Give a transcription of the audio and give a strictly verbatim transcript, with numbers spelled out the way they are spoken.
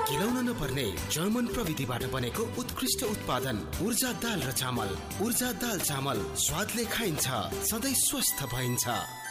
केलाउन नपर्ने जर्मन प्रविधिबाट बनेको उत्कृष्ट उत्पादन ऊर्जा दाल र चामल। ऊर्जा दाल चामल स्वादले खाइन्छ, सधैँ स्वस्थ भइन्छ।